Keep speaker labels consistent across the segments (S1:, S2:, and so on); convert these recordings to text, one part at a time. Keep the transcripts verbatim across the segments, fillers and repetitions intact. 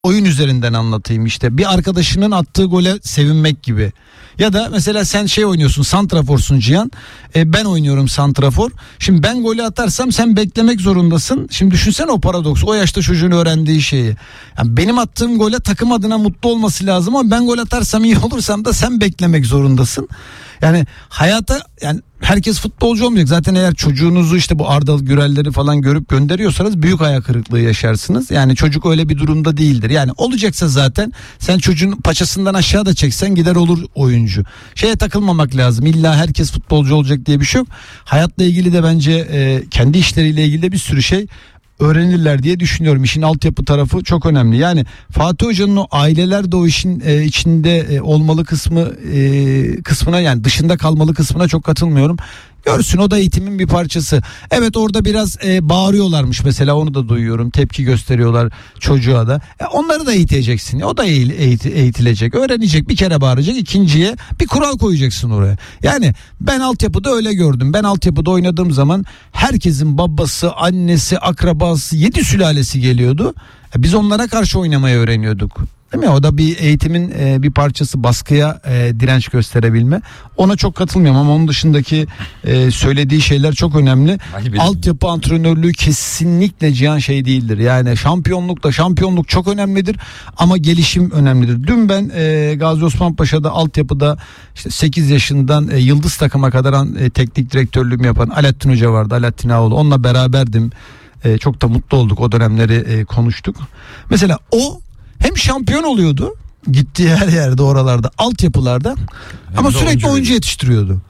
S1: oyun üzerinden anlatayım işte. Bir arkadaşının attığı gole sevinmek gibi. Ya da mesela sen şey oynuyorsun, santraforsun Cihan. E, ben oynuyorum santrafor. Şimdi ben golü atarsam sen beklemek zorundasın. Şimdi düşünsene o paradoks. O yaşta çocuğun öğrendiği şeyi. Yani benim attığım gole takım adına mutlu olması lazım ama ben gol atarsam iyi olursam da sen beklemek zorundasın. Yani hayata, yani herkes futbolcu olmayacak. Zaten eğer çocuğunuzu işte bu Arda Gürel'leri falan görüp gönderiyorsanız büyük hayal kırıklığı yaşarsınız. Yani çocuk öyle bir durumda değildir. Yani olacaksa zaten sen çocuğun paçasından aşağı da çeksen gider olur oyuncu. Şeye takılmamak lazım. İlla herkes futbolcu olacak diye bir şey yok. Hayatla ilgili de bence e, kendi işleriyle ilgili de bir sürü şey öğrenirler diye düşünüyorum. İşin altyapı tarafı çok önemli. Yani Fatih Hoca'nın o aileler de o işin e, içinde e, olmalı kısmı e, kısmına, yani dışında kalmalı kısmına çok katılmıyorum. Görsün, o da eğitimin bir parçası. Evet, orada biraz e, bağırıyorlarmış mesela, onu da duyuyorum. Tepki gösteriyorlar çocuğa da. E, onları da eğiteceksin. O da eğit- eğitilecek. Öğrenecek, bir kere bağıracak. İkinciye bir kural koyacaksın oraya. Yani ben altyapıda öyle gördüm. Ben altyapıda oynadığım zaman herkesin babası, annesi, akrabası, yedi sülalesi geliyordu. E, biz onlara karşı oynamayı öğreniyorduk. Değil mi? O da bir eğitimin e, bir parçası, baskıya e, direnç gösterebilme. Ona çok katılmıyorum ama onun dışındaki e, söylediği şeyler çok önemli. Altyapı antrenörlüğü kesinlikle Cihan şey değildir. Yani şampiyonluk da şampiyonluk çok önemlidir ama gelişim önemlidir. Dün ben e, Gazi Osman Paşa'da altyapıda işte sekiz yaşından e, yıldız takıma kadar e, teknik direktörlüğümü yapan Alaaddin Hoca vardı. Alaaddin Ağoğlu. Onunla beraberdim. E, çok da mutlu olduk. O dönemleri e, konuştuk. Mesela o hem şampiyon oluyordu gittiği her yerde, oralarda, altyapılarda, hem ama sürekli oyuncu, oyuncu yetiştiriyordu.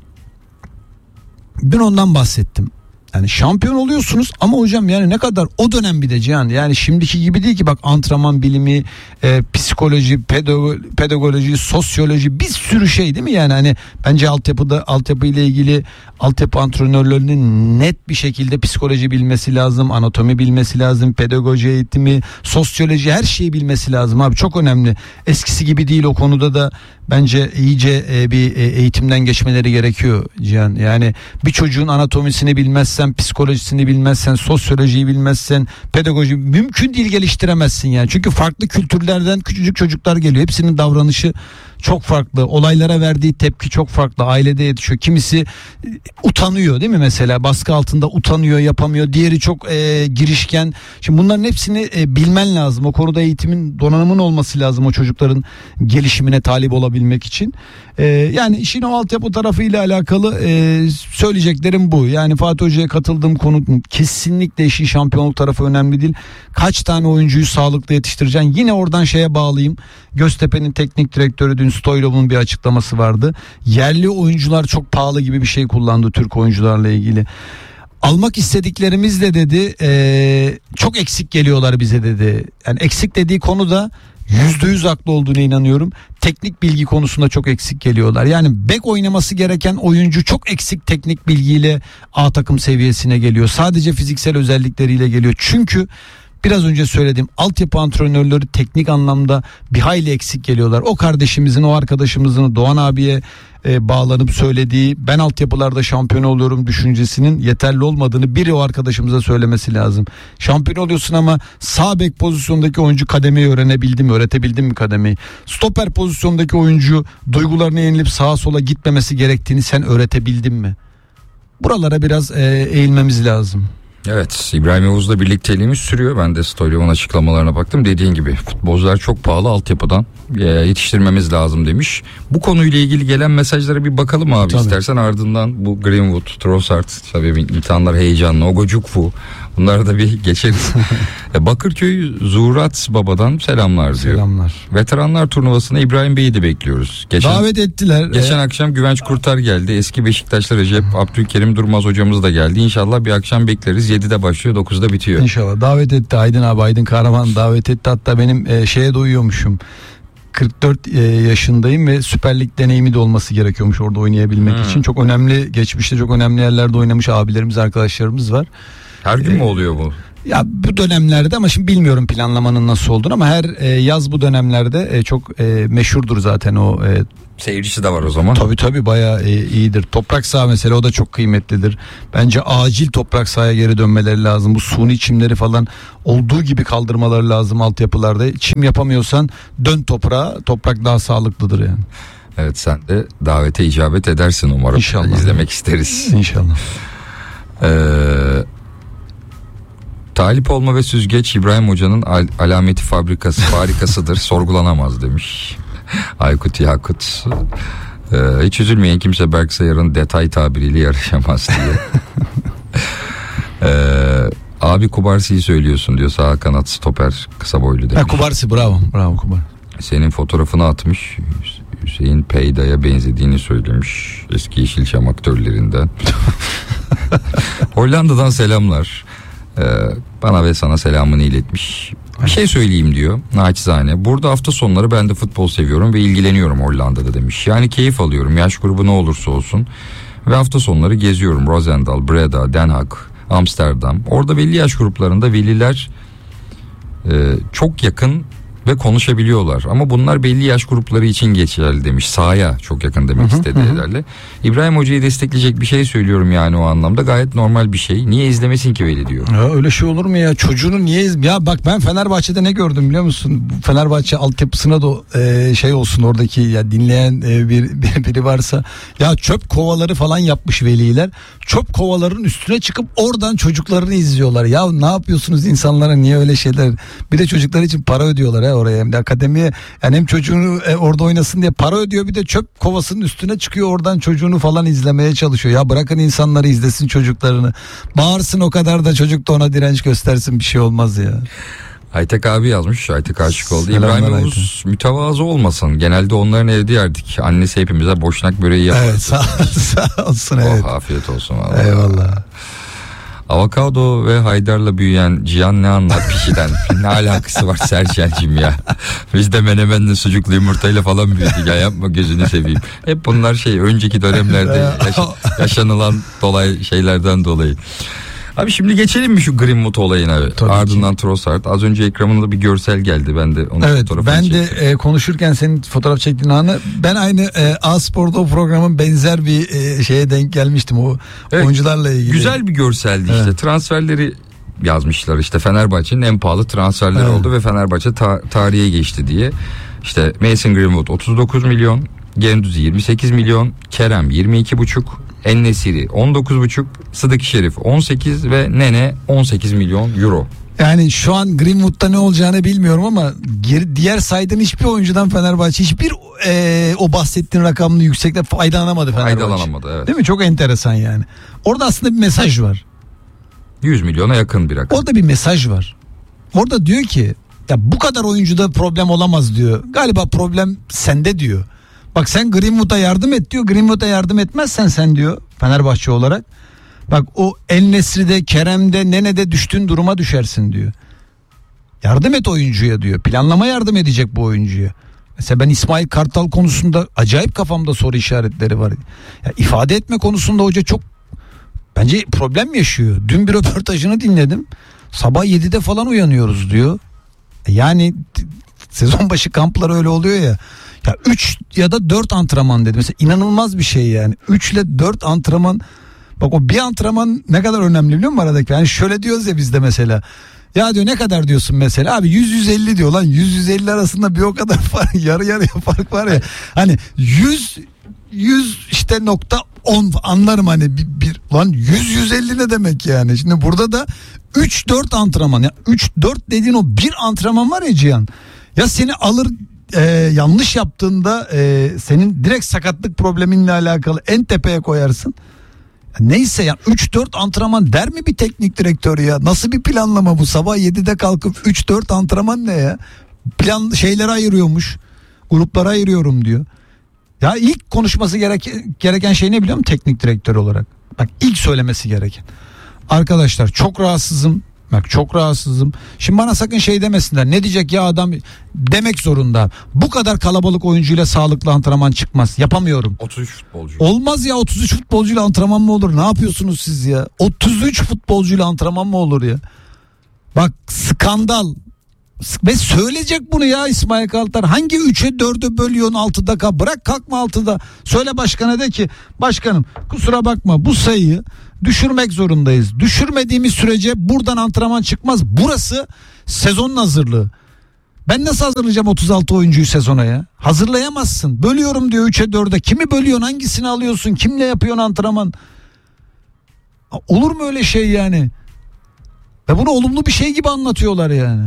S1: Dün ondan bahsettim. Yani şampiyon oluyorsunuz ama hocam yani ne kadar, o dönem bir de Cihan, yani şimdiki gibi değil ki, bak antrenman bilimi, e, psikoloji, pedago- pedagoji, sosyoloji, bir sürü şey değil mi? Yani hani bence altyapıda, altyapı ile ilgili altyapı antrenörlerinin net bir şekilde psikoloji bilmesi lazım, anatomi bilmesi lazım, pedagoji eğitimi, sosyoloji, her şeyi bilmesi lazım abi, çok önemli. Eskisi gibi değil o konuda da bence iyice e, bir e, eğitimden geçmeleri gerekiyor Cihan. Yani bir çocuğun anatomisini bilmezsen, psikolojisini bilmezsen, sosyolojiyi bilmezsen, pedagoji mümkün değil, geliştiremezsin yani. Çünkü farklı kültürlerden küçücük çocuklar geliyor. Hepsinin davranışı çok farklı. Olaylara verdiği tepki çok farklı. Ailede yetişiyor. Kimisi utanıyor değil mi mesela? Baskı altında utanıyor, yapamıyor. Diğeri çok e, girişken. Şimdi bunların hepsini e, bilmen lazım. O konuda eğitimin, donanımın olması lazım o çocukların gelişimine talip olabilmek için. E, yani işin o altyapı tarafıyla alakalı e, söyleyeceklerim bu. Yani Fatih Hoca'ya katıldığım konu, kesinlikle işin şampiyonluk tarafı önemli değil. Kaç tane oyuncuyu sağlıklı yetiştireceksin? Yine oradan şeye bağlayayım. Göztepe'nin teknik direktörü dün Stoylov'un bir açıklaması vardı. Yerli oyuncular çok pahalı gibi bir şey kullandı Türk oyuncularla ilgili. Almak istediklerimizle dedi ee, çok eksik geliyorlar bize dedi. Yani eksik dediği konuda yüzde yüz haklı olduğuna inanıyorum. Teknik bilgi konusunda çok eksik geliyorlar. Yani bek oynaması gereken oyuncu çok eksik teknik bilgiyle A takım seviyesine geliyor. Sadece fiziksel özellikleriyle geliyor. Çünkü biraz önce söylediğim altyapı antrenörleri teknik anlamda bir hayli eksik geliyorlar. O kardeşimizin, o arkadaşımızın, Doğan abiye e, bağlanıp söylediği, ben altyapılarda şampiyon oluyorum düşüncesinin yeterli olmadığını biri o arkadaşımıza söylemesi lazım. Şampiyon oluyorsun ama sağ bek pozisyondaki oyuncu kademeyi öğrenebildi mi, öğretebildi mi kademeyi? Stoper pozisyondaki oyuncu duygularına yenilip sağa sola gitmemesi gerektiğini sen öğretebildin mi? Buralara biraz e, eğilmemiz lazım.
S2: Evet, İbrahim Yavuz'la birlikteliğimiz sürüyor. Ben de Stoylov'un açıklamalarına baktım. Dediğin gibi futbolcular çok pahalı, altyapıdan e, yetiştirmemiz lazım demiş. Bu konuyla ilgili gelen mesajlara bir bakalım abi. Tabii. İstersen ardından bu Greenwood, Trossard, tabii imtihanlar heyecanlı, Ogocukwu, bunları da bir geçeriz. Bakırköy Zuhrat Baba'dan selamlar diyor.
S1: Selamlar.
S2: Veteranlar turnuvasına İbrahim Bey'i de bekliyoruz. Geçen,
S1: davet ettiler.
S2: Geçen ee... akşam Güvenç Kurtar geldi. Eski Beşiktaşlı Recep Abdülkerim Durmaz hocamız da geldi. İnşallah bir akşam bekleriz. yedide başlıyor, dokuzda bitiyor.
S1: İnşallah. Davet etti Aydın abi, Aydın Kahraman davet etti. Hatta benim e, şeye de uyuyormuşum. kırk dört yaşındayım ve Süper Lig deneyimi de olması gerekiyormuş orada oynayabilmek hmm. için. Çok önemli, geçmişte çok önemli yerlerde oynamış abilerimiz, arkadaşlarımız var.
S2: Her gün ee, mü oluyor bu?
S1: Ya bu dönemlerde ama şimdi bilmiyorum planlamanın nasıl olduğunu ama her e, yaz bu dönemlerde e, çok e, meşhurdur zaten o. E,
S2: Seyircisi de var o zaman.
S1: Tabii tabii bayağı e, iyidir. Toprak saha mesela o da çok kıymetlidir. Bence acil toprak sahaya geri dönmeleri lazım. Bu suni çimleri falan olduğu gibi kaldırmaları lazım altyapılarda. Çim yapamıyorsan dön toprağa. Toprak daha sağlıklıdır yani.
S2: Evet, sen de davete icabet edersin umarım.
S1: İnşallah.
S2: İzlemek isteriz.
S1: İnşallah.
S2: Eee Talip olma ve süzgeç İbrahim Hoca'nın al- alameti fabrikası farikasıdır, sorgulanamaz demiş Aykut Yakut. Ee, hiç üzülmeyin, kimse Berk Sayar'ın detay tabiriyle yarışamaz diye. ee, abi Kubarsi'yi söylüyorsun diyor, sağ kanat stoper kısa boylu demiş.
S1: Ha, Kubarsi bravo bravo Kubar.
S2: Senin fotoğrafını atmış, Hüseyin Peyda'ya benzediğini söylemiş, eski Yeşilçam aktörlerinden. Hollanda'dan selamlar. Ee, bana ve sana selamını iletmiş. Bir şey söyleyeyim diyor naçizane. Burada hafta sonları ben de futbol seviyorum ve ilgileniyorum Hollanda'da demiş. Yani keyif alıyorum, yaş grubu ne olursa olsun. Ve hafta sonları geziyorum. Roosendaal, Breda, Den Haag, Amsterdam. Orada belli yaş gruplarında veliler e, çok yakın ve konuşabiliyorlar. Ama bunlar belli yaş grupları için geçerli demiş. Sahaya çok yakın demek
S1: Hı hı,
S2: istedi
S1: hı.
S2: herhalde. İbrahim Hoca'yı destekleyecek bir şey söylüyorum yani o anlamda. Gayet normal bir şey. Niye izlemesin ki veli diyor.
S1: Ya öyle şey olur mu ya? Çocuğunu niye iz... Ya bak ben Fenerbahçe'de ne gördüm biliyor musun? Bu Fenerbahçe altyapısına da e, şey olsun oradaki ya dinleyen e, bir, bir biri varsa ya çöp kovaları falan yapmış veliler. Çöp kovaların üstüne çıkıp oradan çocuklarını izliyorlar. Ya ne yapıyorsunuz insanlara, niye öyle şeyler? Bir de çocuklar için para ödüyorlar ha oraya. Hem de akademiye yani hem çocuğunu e, orada oynasın diye para ödüyor, bir de çöp kovasının üstüne çıkıyor oradan çocuğunu falan izlemeye çalışıyor. Ya bırakın insanları izlesin çocuklarını. Bağırsın o kadar da çocuk da ona direnç göstersin, bir şey olmaz ya.
S2: Aytek abi yazmış. Aytek aşık oldu.
S1: Selamlar
S2: İbrahim
S1: Aytek.
S2: Yavuz mütevazı olmasın. Genelde onların evde yerdik. Annesi hepimize boşnak böreği yapardı.
S1: Evet sağ, sağ olsun
S2: Oh,
S1: evet.
S2: afiyet olsun vallahi.
S1: Eyvallah.
S2: Avokado ve Haydar'la büyüyen Cihan ne anlar pişiden? Ne alakası var Serçel'cim ya? Biz de menemenle sucuklu yumurtayla falan büyüdük ya, yapma gözünü seveyim. Hep bunlar şey önceki dönemlerde yaşa- yaşanılan dolay şeylerden dolayı. Abi şimdi geçelim mi şu Greenwood olayına?
S1: Tabii
S2: Ardından Trossard. Az önce ekranımda bir görsel geldi. Ben de onun
S1: Evet
S2: fotoğrafını
S1: ben de
S2: çektim.
S1: e, konuşurken senin fotoğraf çektiğin anı ben aynı e, A-Spor'da o programın benzer bir e, şeye denk gelmiştim o
S2: Evet,
S1: oyuncularla ilgili.
S2: Güzel bir görseldi işte.
S1: Evet.
S2: Transferleri yazmışlar işte, Fenerbahçe'nin en pahalı transferleri
S1: Evet.
S2: oldu ve Fenerbahçe ta- tarihe geçti diye. İşte Mason Greenwood otuz dokuz milyon, Guendouzi yirmi sekiz milyon, Kerem yirmi iki buçuk, En-Nesyri on dokuz buçuk, Sıdık Şerif on sekiz ve Nene on sekiz milyon euro.
S1: Yani şu an Greenwood'da ne olacağını bilmiyorum ama geri, diğer saydığın hiçbir oyuncudan Fenerbahçe hiçbir e, o bahsettiğin rakamlı yüksekte faydalanamadı Fenerbahçe.
S2: Faydalanamadı, evet.
S1: Değil mi? Çok enteresan yani. Orada aslında bir mesaj var.
S2: yüz milyona yakın bir rakam.
S1: Orada bir mesaj var. Orada diyor ki ya bu kadar oyuncuda problem olamaz diyor. Galiba problem sende diyor. Bak sen Greenwood'a yardım et diyor. Greenwood'a yardım etmezsen sen diyor Fenerbahçe olarak. Bak o El-Nesri'de, Kerem'de, Nene'de düştüğün duruma düşersin diyor. Yardım et oyuncuya diyor. Planlama yardım edecek bu oyuncuya. Mesela ben İsmail Kartal konusunda acayip kafamda soru işaretleri var. Ya ifade etme konusunda hoca çok bence problem yaşıyor. Dün bir röportajını dinledim. Sabah yedide falan uyanıyoruz diyor. Yani t- sezon başı kamplar öyle oluyor ya. Ya üç ya da dört antrenman dedi. Mesela inanılmaz bir şey yani. üç ile dört antrenman. Bak o bir antrenman ne kadar önemli biliyor musun aradaki? Yani şöyle diyoruz ya bizde mesela. Ya diyor ne kadar diyorsun mesela? Abi yüz yüz elli diyor lan. yüz yüz elli arasında bir o kadar fark, yarı yarıya fark var ya. Hani yüz yüz işte nokta on anlarım hani bir, bir lan yüz yüz elli ne demek yani? Şimdi burada da üç dört antrenman. Ya üç dört dediğin o bir antrenman var ya Cihan. Ya seni alır e, yanlış yaptığında e, senin direkt sakatlık probleminle alakalı en tepeye koyarsın. Neyse ya üç dört antrenman der mi bir teknik direktör ya? Nasıl bir planlama bu? Sabah yedide kalkıp üç dört antrenman ne ya? Plan şeyleri ayırıyormuş. Gruplara ayırıyorum diyor. Ya ilk konuşması gereken, gereken şey ne biliyor musun teknik direktör olarak? Bak ilk söylemesi gereken. Arkadaşlar çok rahatsızım. Bak çok rahatsızım. Şimdi bana sakın şey demesinler. Ne diyecek ya adam demek zorunda. Bu kadar kalabalık oyuncuyla sağlıklı antrenman çıkmaz. Yapamıyorum.
S2: otuz üç futbolcu.
S1: Olmaz ya otuz üç futbolcuyla antrenman mı olur? Ne yapıyorsunuz siz ya? otuz üç futbolcuyla antrenman mı olur ya? Bak skandal. Ve söyleyecek bunu ya İsmail Kartal. Hangi üçe dörde bölüyorsun altıda kal. Bırak kalkma altıda. Söyle başkana de ki başkanım kusura bakma bu sayıyı düşürmek zorundayız. Düşürmediğimiz sürece buradan antrenman çıkmaz. Burası sezonun hazırlığı. Ben nasıl hazırlayacağım otuz altı oyuncuyu sezona ya? Hazırlayamazsın. Bölüyorum diyor üçe dörde. Kimi bölüyorsun? Hangisini alıyorsun? Kimle yapıyorsun antrenman? Olur mu öyle şey yani? Ve bunu olumlu bir şey gibi anlatıyorlar yani.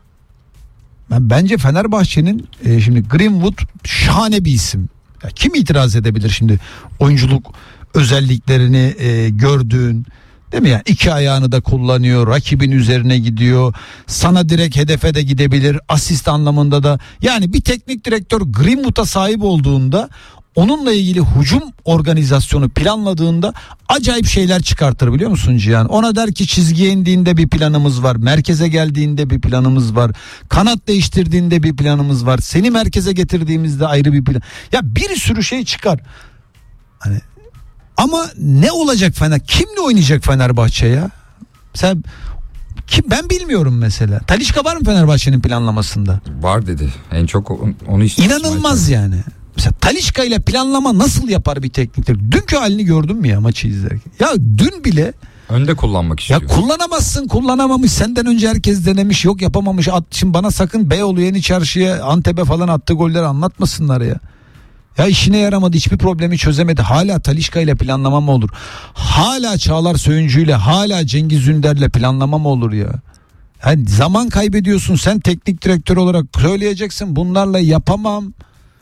S1: Ben bence Fenerbahçe'nin e, şimdi Greenwood şahane bir isim. Ya kim itiraz edebilir şimdi oyunculuk özelliklerini e, gördüğün, değil mi ya? İki ayağını da kullanıyor, rakibin üzerine gidiyor, sana direkt hedefe de gidebilir, asist anlamında da. Yani bir teknik direktör Greenwood'a sahip olduğunda, onunla ilgili hücum organizasyonu planladığında acayip şeyler çıkartır biliyor musun Cihan? Ona der ki çizgiye indiğinde bir planımız var, merkeze geldiğinde bir planımız var, kanat değiştirdiğinde bir planımız var, seni merkeze getirdiğimizde ayrı bir plan. Ya bir sürü şey çıkar. Hani ama ne olacak Fener? Kimle oynayacak Fenerbahçe ya? Sen kim, ben bilmiyorum mesela. Talisca var mı Fenerbahçe'nin planlamasında?
S2: Var dedi. En çok onu istiyor.
S1: İnanılmaz yani. Mesela Talisca ile planlama nasıl yapar bir tekniktir? Dünkü halini gördün mü ya maçı izlerken? Ya dün bile
S2: önde kullanmak istiyor.
S1: Ya kullanamazsın, kullanamamış, senden önce herkes denemiş, yok yapamamış. At, şimdi bana sakın Beyoğlu Yeni Çarşı'ya, Antep'e falan attığı golleri anlatmasınlar ya. Ya işine yaramadı, hiçbir problemi çözemedi. Hala Talisca ile planlama mı olur? Hala Çağlar Söyüncü ile, hala Cengiz Ünder'le planlama mı olur ya? Yani zaman kaybediyorsun, sen teknik direktör olarak söyleyeceksin bunlarla yapamam.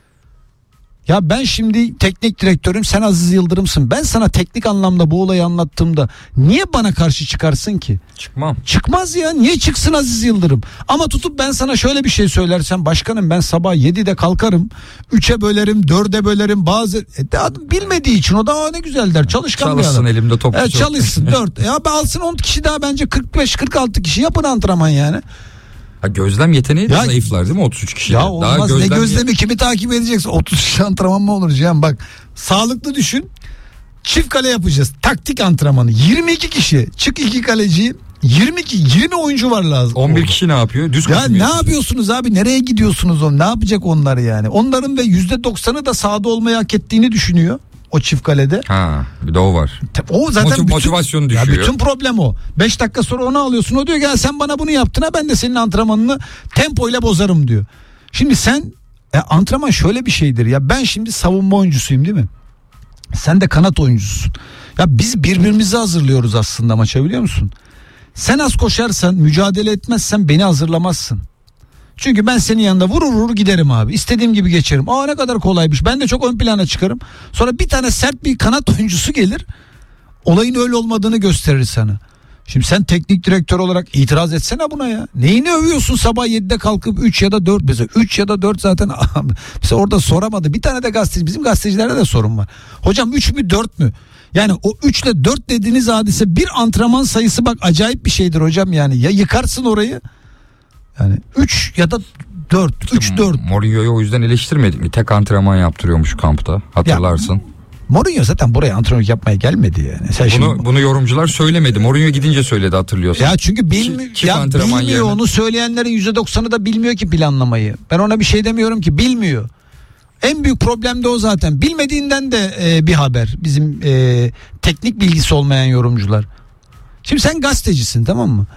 S1: Ya ben şimdi teknik direktörüm, sen Aziz Yıldırım'sın. Ben sana teknik anlamda bu olayı anlattığımda niye bana karşı çıkarsın ki?
S2: Çıkmam.
S1: Çıkmaz ya, niye çıksın Aziz Yıldırım? Ama tutup ben sana şöyle bir şey söylersem, başkanım ben sabah yedide kalkarım, üçe bölerim, dörde bölerim, bazı e, adam bilmediği için o da ne güzel der, çalışkan bir adam.
S2: Çalışsın elimde top.
S1: Evet, çalışsın dört. Ya alsın on kişi daha, bence kırk beş kırk altı kişi yapın antrenman yani.
S2: Ha, gözlem yeteneği de
S1: Ya,
S2: zayıflar değil mi otuz üç kişi?
S1: Ya
S2: Daha
S1: olmaz,
S2: gözlem
S1: ne gözlemi, kimi takip edeceksin? otuz kişi antrenman mı olur Cihan? Bak sağlıklı düşün, çift kale yapacağız, taktik antrenmanı, yirmi iki kişi, çık iki kaleci, yirmi iki yirmi oyuncu var lazım.
S2: on bir
S1: orada.
S2: kişi ne yapıyor? Düz
S1: Ya ne yapıyorsunuz abi, nereye gidiyorsunuz on? Ne yapacak onlar yani? Onların ve yüzde doksanı da sahada olmayı hak ettiğini düşünüyor o çift kalede.
S2: Ha, bir de o var.
S1: O zaten
S2: Motiv-
S1: bütün,
S2: motivasyonu düşüyor.
S1: Ya bütün problem o. beş dakika sonra onu alıyorsun. O diyor gel sen bana bunu yaptın ha, ben de senin antrenmanını tempoyla bozarım diyor. Şimdi sen e, antrenman şöyle bir şeydir ya, ben şimdi savunma oyuncusuyum değil mi? Sen de kanat oyuncusun. Ya biz birbirimizi hazırlıyoruz aslında maça, biliyor musun? Sen az koşarsan, mücadele etmezsen beni hazırlamazsın. Çünkü ben senin yanında vurur vurur giderim abi. İstediğim gibi geçerim. Aa ne kadar kolaymış. Ben de çok ön plana çıkarım. Sonra bir tane sert bir kanat oyuncusu gelir. Olayın öyle olmadığını gösterir sana. Şimdi sen teknik direktör olarak itiraz etsene buna ya. Neyini övüyorsun sabah yedide kalkıp üç ya da dört mesela. üç ya da dört zaten mesela orada soramadı. Bir tane de gazeteci, bizim gazetecilerde de sorun var. Hocam üç mü dört mü? Yani o üç ile dört dediğiniz hadise bir antrenman sayısı, bak acayip bir şeydir hocam yani. Ya yıkarsın orayı. Yani üç ya da dört, üç dört.
S2: Mourinho'yu o yüzden eleştirmedik mi? Tek antrenman yaptırıyormuş kampta. Hatırlarsın.
S1: Ya, Mourinho zaten buraya antrenörlük yapmaya gelmedi yani. Sen
S2: bunu
S1: şimdi...
S2: bunu yorumcular söylemedi. Mourinho gidince söyledi, hatırlıyorsun.
S1: Ya çünkü bilmi...
S2: Çift
S1: ya
S2: antrenman
S1: bilmiyor
S2: yerine.
S1: onu söyleyenlerin yüzde doksanı da bilmiyor ki planlamayı. Ben ona bir şey demiyorum ki, bilmiyor. En büyük problem de o zaten. Bilmediğinden de e, bir haber. Bizim e, teknik bilgisi olmayan yorumcular. Şimdi sen gazetecisin, tamam mı?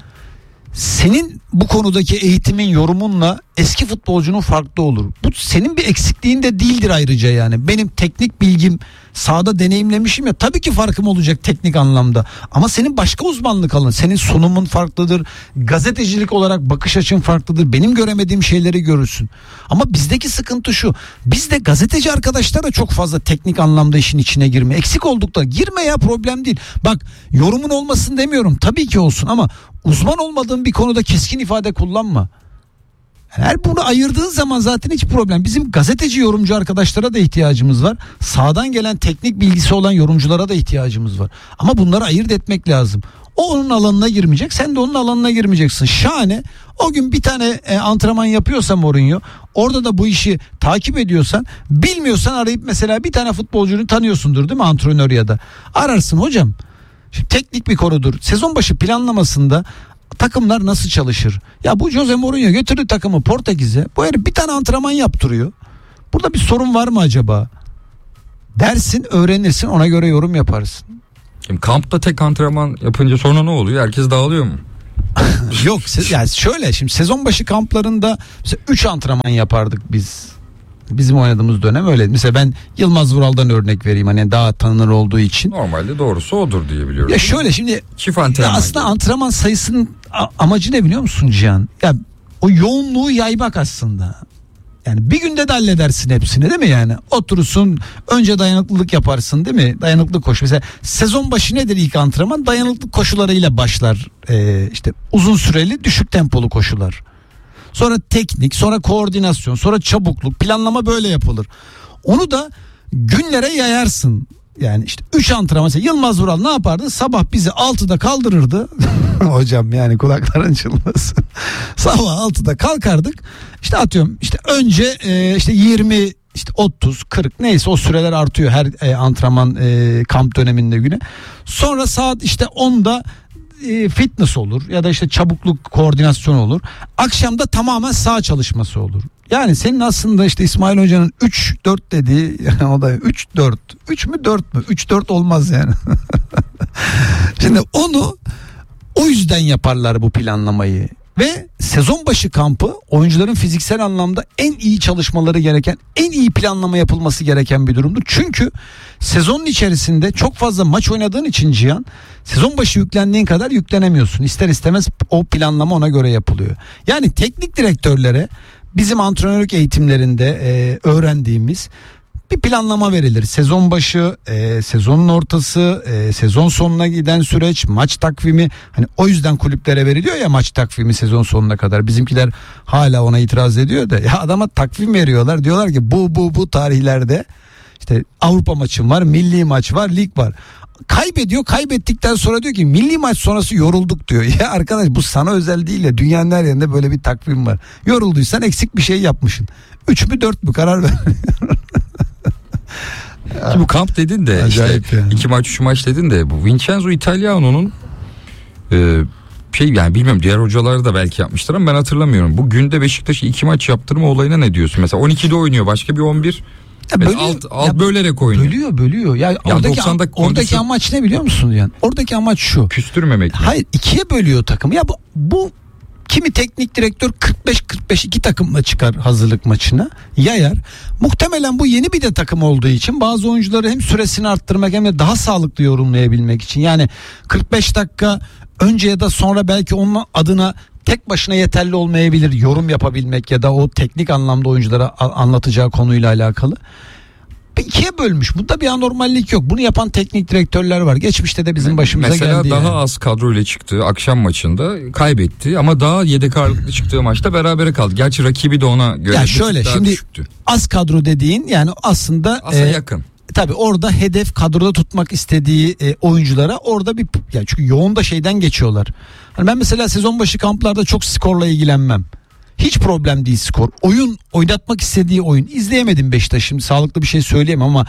S1: Senin bu konudaki eğitimin, yorumunla eski futbolcunun farklı olur. Bu senin bir eksikliğin de değildir ayrıca yani. Benim teknik bilgim, sahada deneyimlemişim ya, tabii ki farkım olacak teknik anlamda. Ama senin başka uzmanlık alanın, senin sunumun farklıdır. Gazetecilik olarak bakış açın farklıdır. Benim göremediğim şeyleri görürsün. Ama bizdeki sıkıntı şu. Bizde gazeteci arkadaşlar da çok fazla teknik anlamda işin içine girme. Eksik oldukları girme ya, problem değil. Bak yorumun olmasın demiyorum. Tabii ki olsun ama uzman olmadığın bir konuda keskin ifade kullanma. Her bunu ayırdığın zaman zaten hiç problem. Bizim gazeteci yorumcu arkadaşlara da ihtiyacımız var. Sağdan gelen teknik bilgisi olan yorumculara da ihtiyacımız var. Ama bunları ayırt etmek lazım. O onun alanına girmeyecek, sen de onun alanına girmeyeceksin. Şahane. O gün bir tane e, antrenman yapıyorsa Mourinho, orada da bu işi takip ediyorsan, bilmiyorsan arayıp mesela bir tane futbolcunu tanıyorsundur değil mi, antrenör ya da. Ararsın hocam. Şimdi teknik bir konudur. Sezon başı planlamasında takımlar nasıl çalışır? Ya bu Jose Mourinho götürdü takımı Portekiz'e. Bu herif bir tane antrenman yaptırıyor. Burada bir sorun var mı acaba? Dersin, öğrenirsin, ona göre yorum yaparsın.
S2: Şimdi kampta tek antrenman yapınca sonra ne oluyor? Herkes dağılıyor mu?
S1: Yok yani şöyle, şimdi sezon başı kamplarında mesela üç antrenman yapardık biz. Bizim oynadığımız dönem öyle. Mesela ben Yılmaz Vural'dan örnek vereyim, hani daha tanınır olduğu için.
S2: Normalde doğrusu odur diye biliyorum.
S1: Ya şöyle şimdi
S2: çift antrenman.
S1: aslında
S2: gibi.
S1: antrenman sayısının amacı ne biliyor musun Cihan? Ya o yoğunluğu yaymak aslında. Yani bir günde de halledersin hepsini, değil mi yani? Oturursun, önce dayanıklılık yaparsın, değil mi? Dayanıklılık koşu. Mesela sezon başı nedir ilk antrenman? Dayanıklılık koşularıyla başlar. Ee, işte uzun süreli düşük tempolu koşular. Sonra teknik, sonra koordinasyon, sonra çabukluk, planlama böyle yapılır. Onu da günlere yayarsın. Yani işte üç antrenman. Mesela Yılmaz Vural ne yapardı? Sabah bizi altıda kaldırırdı. Hocam yani kulakların çınlasın. Sabah altıda kalkardık. İşte atıyorum işte önce e, işte yirmi, işte otuz, kırk neyse o süreler artıyor her e, antrenman e, kamp döneminde güne. Sonra saat işte onda e, fitness olur ya da işte çabukluk, koordinasyon olur. Akşamda tamamen sağ çalışması olur. Yani senin aslında işte İsmail Hoca'nın üç dört dediği, yani o da üç dört. üç mü dört mü? üç dört olmaz yani. Şimdi onu o yüzden yaparlar bu planlamayı. Ve sezon başı kampı oyuncuların fiziksel anlamda en iyi çalışmaları gereken, en iyi planlama yapılması gereken bir durumdur. Çünkü sezonun içerisinde çok fazla maç oynadığın için Cihan, sezon başı yüklendiğin kadar yüklenemiyorsun. İster istemez o planlama ona göre yapılıyor. Yani teknik direktörlere bizim antrenörlük eğitimlerinde e, öğrendiğimiz bir planlama verilir. Sezon başı, e, sezonun ortası, e, sezon sonuna giden süreç, maç takvimi. Hani o yüzden kulüplere veriliyor ya maç takvimi sezon sonuna kadar. Bizimkiler hala ona itiraz ediyor da ya adama takvim veriyorlar. Diyorlar ki bu bu bu tarihlerde işte Avrupa maçım var, milli maç var, lig var. Kaybediyor, kaybettikten sonra diyor ki milli maç sonrası yorulduk diyor. Ya arkadaş bu sana özel değil ya, dünyanın her yerinde böyle bir takvim var. Yorulduysan eksik bir şey yapmışsın. Üç mü dört mü karar ver.
S2: Ki bu kamp dedin de
S1: Acayip
S2: işte
S1: yani.
S2: iki maç üç maç dedin de bu Vincenzo Italiano'nun e, şey yani bilmiyorum diğer hocalar da belki yapmıştır ama ben hatırlamıyorum. Bu günde Beşiktaş'ı iki maç yaptırma olayına ne diyorsun? Mesela on ikide oynuyor, başka bir on bir.
S1: Ya bölüyor,
S2: alt, alt
S1: ya
S2: bölerek oynuyor.
S1: Bölüyor bölüyor. Ya,
S2: Ya
S1: oradaki,
S2: doksan dakika
S1: oradaki
S2: kondisyon-
S1: amaç ne biliyor musun yani? Oradaki amaç şu.
S2: Küstürmemek mi?
S1: Hayır, ikiye bölüyor takımı. Ya bu, bu kimi teknik direktör kırk beş kırk beş iki takımla çıkar hazırlık maçına, yayar. Muhtemelen bu yeni bir de takım olduğu için bazı oyuncuları hem süresini arttırmak hem de daha sağlıklı yorumlayabilmek için. Yani kırk beş dakika önce ya da sonra belki onun adına tek başına yeterli olmayabilir yorum yapabilmek ya da o teknik anlamda oyunculara a- anlatacağı konuyla alakalı. İkiye bölmüş. Bunda bir anormallik yok. Bunu yapan teknik direktörler var. Geçmişte de bizim başımıza
S2: Mesela
S1: geldi.
S2: daha
S1: yani.
S2: az kadroyla çıktığı akşam maçında kaybetti ama daha yedek ağırlıklı çıktığı maçta berabere kaldı. Gerçi rakibi de ona göre
S1: Ya
S2: bir tık
S1: şöyle
S2: daha
S1: şimdi
S2: düşüktü.
S1: az kadro dediğin yani aslında
S2: Aslında
S1: e,
S2: yakın.
S1: tabii orada hedef kadroda tutmak istediği e, oyunculara orada bir yani çünkü yoğun da şeyden geçiyorlar. Hani ben mesela sezon başı kamplarda çok skorla ilgilenmem. Hiç problem değil skor. Oyun, oynatmak istediği oyun. İzleyemedim Beşiktaş, şimdi sağlıklı bir şey söyleyemem ama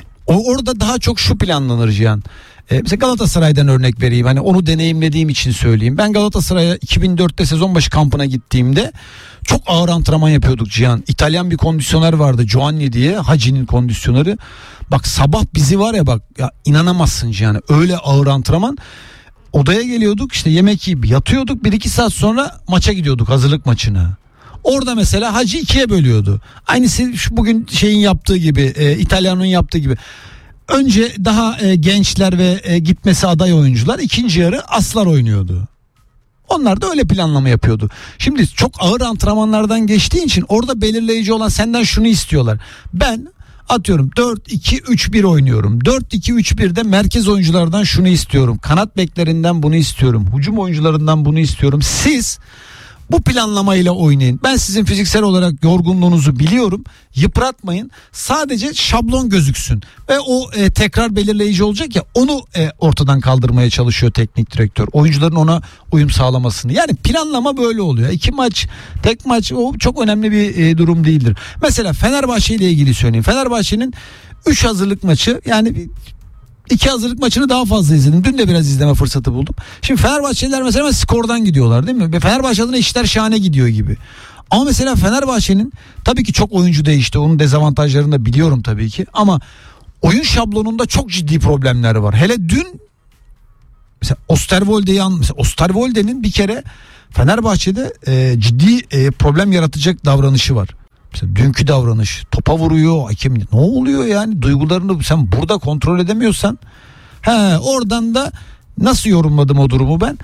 S1: o orada daha çok şu planlanır Cihan. Ee, mesela Galatasaray'dan örnek vereyim. Hani onu deneyimlediğim için söyleyeyim. Ben Galatasaray'a iki bin dörtte sezon başı kampına gittiğimde çok ağır antrenman yapıyorduk Cihan. İtalyan bir kondisyoner vardı, Giovanni diye, Hacı'nın kondisyoneri. Bak sabah bizi var ya bak ya inanamazsın Cihan. Öyle ağır antrenman. Odaya geliyorduk, işte yemek yiyip yatıyorduk, bir iki saat sonra maça gidiyorduk, hazırlık maçına. Orada mesela Hacı ikiye bölüyordu. Aynısı şu bugün şeyin yaptığı gibi, e, İtalyan'ın yaptığı gibi. Önce daha e, gençler ve e, gitmesi aday oyuncular, ikinci yarı aslar oynuyordu. Onlar da öyle planlama yapıyordu. Şimdi çok ağır antrenmanlardan geçtiğin için orada belirleyici olan senden şunu istiyorlar. Ben atıyorum dört iki üç bir oynuyorum. dört iki üç birde merkez oyunculardan şunu istiyorum. Kanat beklerinden bunu istiyorum. Hücum oyuncularından bunu istiyorum. Siz bu planlamayla oynayın. Ben sizin fiziksel olarak yorgunluğunuzu biliyorum. Yıpratmayın. Sadece şablon gözüksün. Ve o e, tekrar belirleyici olacak ya, onu e, ortadan kaldırmaya çalışıyor teknik direktör. Oyuncuların ona uyum sağlamasını. Yani planlama böyle oluyor. İki maç, tek maç o çok önemli bir e, durum değildir. Mesela Fenerbahçe ile ilgili söyleyeyim. Fenerbahçe'nin üç hazırlık maçı yani İki hazırlık maçını daha fazla izledim. Dün de biraz izleme fırsatı buldum. Şimdi Fenerbahçeliler mesela skordan gidiyorlar değil mi? Ve Fenerbahçe adına işler şahane gidiyor gibi. Ama mesela Fenerbahçe'nin tabii ki çok oyuncu değişti. Onun dezavantajlarını da biliyorum tabii ki. Ama oyun şablonunda çok ciddi problemler var. Hele dün mesela Osterwolde'yi an mesela Osterwolde'nin bir kere Fenerbahçe'de e, ciddi e, problem yaratacak davranışı var. Mesela dünkü davranış, topa vuruyor hakem, ne oluyor yani, duygularını sen burada kontrol edemiyorsan, he, oradan da nasıl yorumladım o durumu ben?